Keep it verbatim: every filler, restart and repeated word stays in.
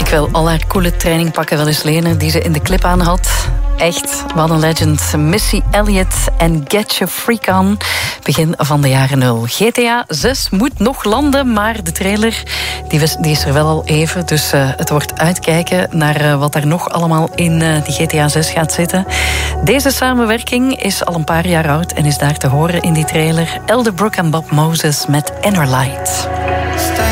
Ik wil al haar coole trainingpakken wel eens lenen die ze in de clip aan had. Echt, wat een legend. Missy Elliott en Get Your Freak On. Begin van de jaren nul. G T A zes moet nog landen, maar de trailer die, was, die is er wel al even. Dus uh, het wordt uitkijken naar uh, wat er nog allemaal in uh, die G T A zes gaat zitten. Deze samenwerking is al een paar jaar oud en is daar te horen in die trailer. Elderbrook en Bob Moses met Inner Light.